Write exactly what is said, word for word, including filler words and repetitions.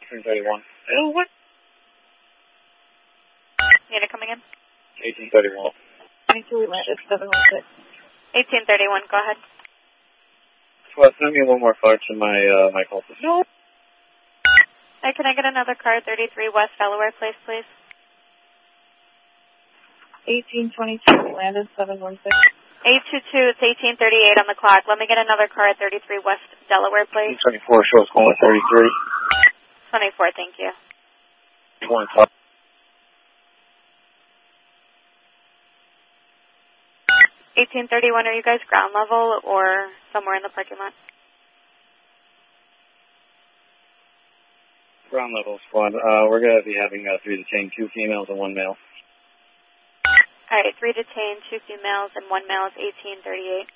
eighteen thirty-one. Oh, what? Unit coming in? eighteen thirty-one. twenty-two, we landed seven one six. eighteen thirty-one, go ahead. Well, send me one more card to my, uh, my call system. No. Hey, can I get another car, thirty-three West Delaware Place, please? eighteen twenty-two, we landed seven one six. eight two two, it's eighteen thirty-eight on the clock. Let me get another car at thirty-three West Delaware Place. eighteen twenty-four shows calling thirty-three. twenty-four, thank you. One top. eighteen thirty-one, are you guys ground level or somewhere in the parking lot? Ground level squad. Uh, we're going to be having uh, three detained, two females and one male. All right, three detained, two females, and one male is eighteen thirty-eight.